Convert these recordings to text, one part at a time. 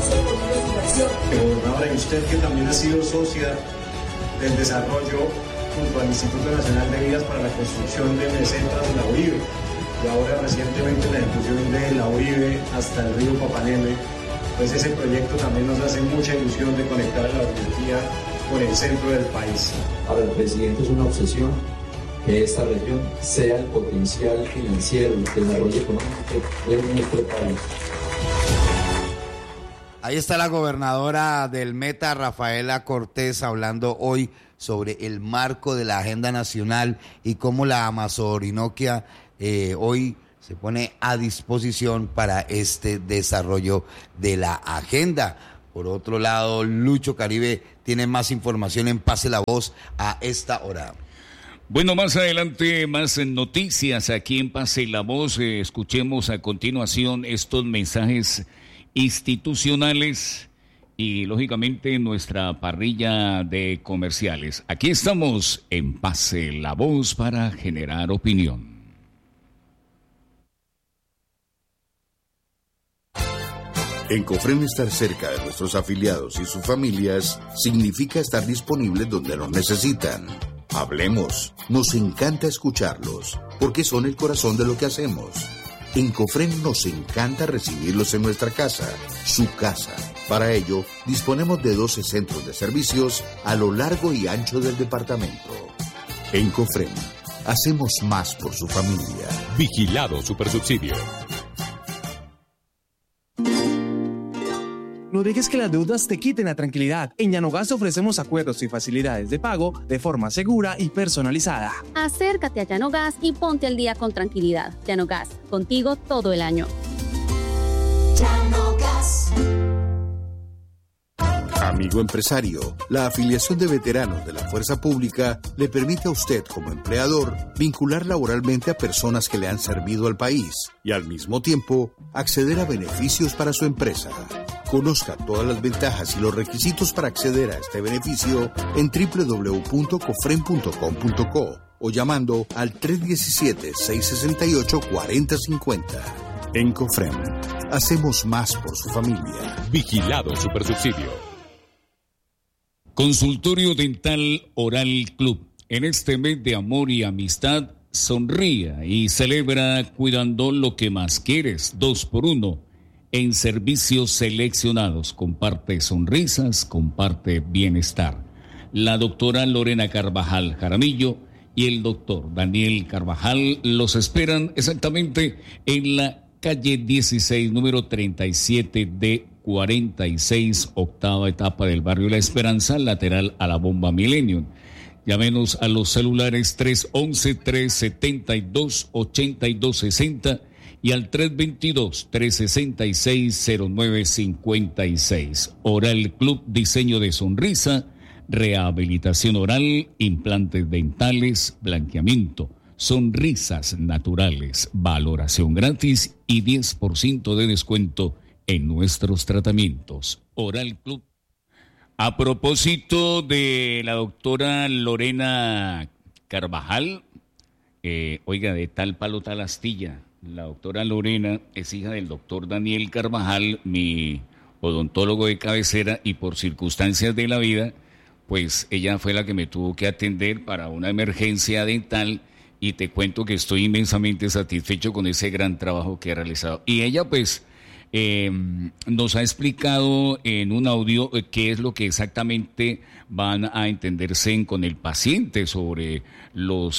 Gobernadora, y usted que también ha sido socia del desarrollo junto al Instituto Nacional de Vías para la construcción de mesetas de la UIVE, y ahora recientemente la ejecución de la UIVE hasta el río Papaneme, pues ese proyecto también nos hace mucha ilusión de conectar a la Argentina con el centro del país. Para el presidente es una obsesión que esta región sea el potencial financiero, el desarrollo económico de nuestro país. Ahí está la gobernadora del Meta, Rafaela Cortés, hablando hoy sobre el marco de la agenda nacional y cómo la Amazorinoquia hoy se pone a disposición para este desarrollo de la agenda. Por otro lado, Lucho Caribe tiene más información en Pase la Voz a esta hora. Bueno, más adelante, más noticias aquí en Pase la Voz. Escuchemos a continuación estos mensajes institucionales y, lógicamente, nuestra parrilla de comerciales. Aquí estamos en Pase la Voz para generar opinión. En Cofren, estar cerca de nuestros afiliados y sus familias significa estar disponibles donde nos necesitan. Hablemos, nos encanta escucharlos, porque son el corazón de lo que hacemos. En Cofren nos encanta recibirlos en nuestra casa, su casa. Para ello, disponemos de 12 centros de servicios a lo largo y ancho del departamento. En Cofren, hacemos más por su familia. Vigilado Supersubsidio. No dejes que las deudas te quiten la tranquilidad. En Yanogas ofrecemos acuerdos y facilidades de pago de forma segura y personalizada. Acércate a Yanogas y ponte al día con tranquilidad. Yanogas, contigo todo el año. Yanogas. Amigo empresario, la afiliación de veteranos de la Fuerza Pública le permite a usted como empleador vincular laboralmente a personas que le han servido al país y al mismo tiempo acceder a beneficios para su empresa. Conozca todas las ventajas y los requisitos para acceder a este beneficio en www.cofren.com.co o llamando al 317-668-4050. En Cofren, hacemos más por su familia. Vigilado Supersubsidio. Consultorio Dental Oral Club. En este mes de amor y amistad, sonría y celebra cuidando lo que más quieres. 2x1 en servicios seleccionados. Comparte sonrisas, comparte bienestar. La doctora Lorena Carvajal Jaramillo y el doctor Daniel Carvajal los esperan exactamente en la calle 16, número 37 de 46, octava etapa del barrio La Esperanza, lateral a la bomba Millennium. Llámenos a los celulares 311-372-8260 y al 322-366-0956. Oral Club, diseño de sonrisa, rehabilitación oral, implantes dentales, blanqueamiento, sonrisas naturales, valoración gratis y 10% de descuento en nuestros tratamientos. Oral Club. A propósito de la doctora Lorena Carvajal, oiga, de tal palo tal astilla, la doctora Lorena es hija del doctor Daniel Carvajal, mi odontólogo de cabecera, y por circunstancias de la vida, pues ella fue la que me tuvo que atender para una emergencia dental, y te cuento que estoy inmensamente satisfecho con ese gran trabajo que ha realizado. Y ella pues nos ha explicado en un audio qué es lo que exactamente van a entenderse con el paciente sobre las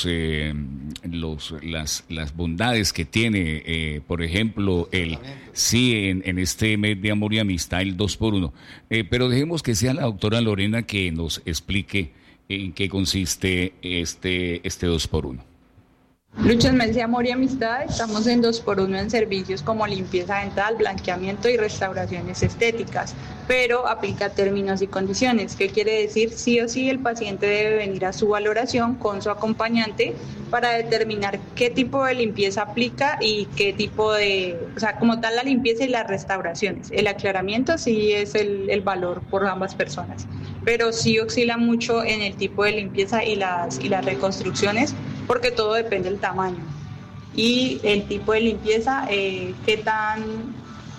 bondades que tiene, por ejemplo, en este mes de amor y amistad, el 2x1. Pero dejemos que sea la doctora Lorena que nos explique en qué consiste este 2x1. Luchas Mes de Amor y Amistad, estamos en 2x1 en servicios como limpieza dental, blanqueamiento y restauraciones estéticas, pero aplica términos y condiciones. ¿Qué quiere decir? Sí o sí el paciente debe venir a su valoración con su acompañante para determinar qué tipo de limpieza aplica y qué tipo de, o sea, como tal la limpieza y las restauraciones. El aclaramiento sí es el valor por ambas personas, pero sí oscila mucho en el tipo de limpieza y las reconstrucciones, porque todo depende del tamaño y el tipo de limpieza, qué tan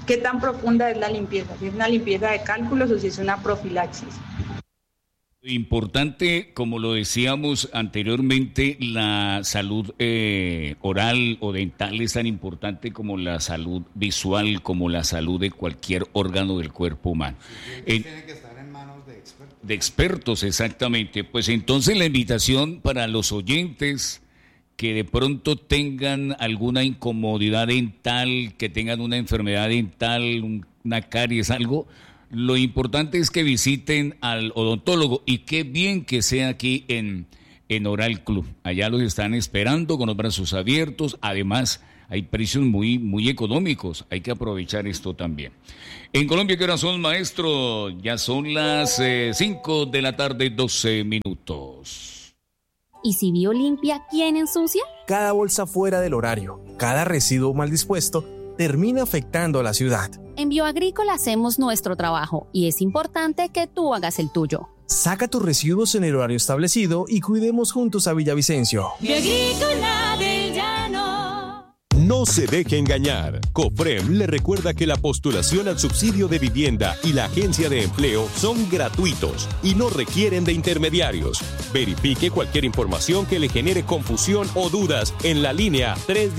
¿Qué tan profunda es la limpieza? ¿Si es una limpieza de cálculos o si es una profilaxis? Importante, como lo decíamos anteriormente, la salud oral o dental es tan importante como la salud visual, como la salud de cualquier órgano del cuerpo humano. Tiene que estar en manos de expertos. De expertos, exactamente. Pues entonces la invitación para los oyentes que de pronto tengan alguna incomodidad dental, que tengan una enfermedad dental, una caries, algo. Lo importante es que visiten al odontólogo y qué bien que sea aquí en Oral Club. Allá los están esperando con los brazos abiertos. Además, hay precios muy, muy económicos. Hay que aprovechar esto también. En Colombia, ¿qué horas son, maestro? Ya son las 5 de la tarde, 12 minutos. ¿Y si Biolimpia, quién ensucia? Cada bolsa fuera del horario, cada residuo mal dispuesto, termina afectando a la ciudad. En Bioagrícola hacemos nuestro trabajo y es importante que tú hagas el tuyo. Saca tus residuos en el horario establecido y cuidemos juntos a Villavicencio. Bioagrícola del Llano. No se deje engañar. COFREM le recuerda que la postulación al subsidio de vivienda y la agencia de empleo son gratuitos y no requieren de intermediarios. Verifique cualquier información que le genere confusión o dudas en la línea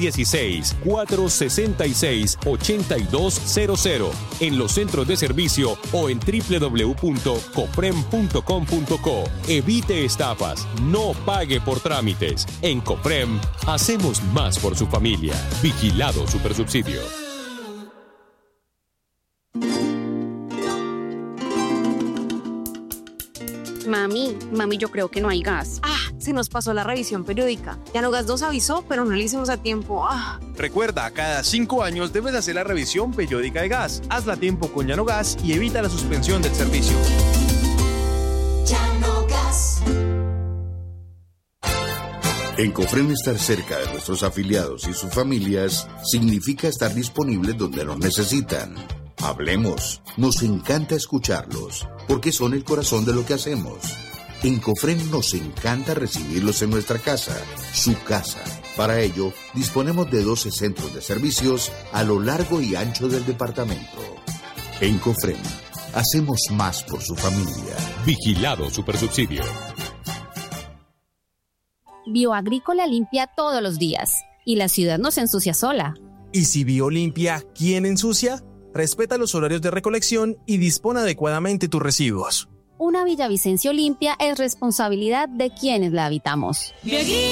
316-466-8200 en los centros de servicio o en www.cofrem.com.co. Evite estafas, no pague por trámites. En COFREM hacemos más por su familia. Vigilado Supersubsidio. Mami, yo creo que no hay gas. Se nos pasó la revisión periódica. Llanogas nos avisó, pero no lo hicimos a tiempo. Recuerda, cada 5 años debes hacer la revisión periódica de gas. Hazla a tiempo con Llanogas y evita la suspensión del servicio. Llanogas. En COFREM, estar cerca de nuestros afiliados y sus familias significa estar disponibles donde nos necesitan. Hablemos, nos encanta escucharlos, porque son el corazón de lo que hacemos. En COFREM nos encanta recibirlos en nuestra casa, su casa. Para ello, disponemos de 12 centros de servicios a lo largo y ancho del departamento. En COFREM, hacemos más por su familia. Vigilado Supersubsidio. Bioagrícola limpia todos los días y la ciudad no se ensucia sola. ¿Y si Biolimpia, quién ensucia? Respeta los horarios de recolección y dispone adecuadamente tus residuos. Una Villavicencio limpia es responsabilidad de quienes la habitamos. Bioagrícola.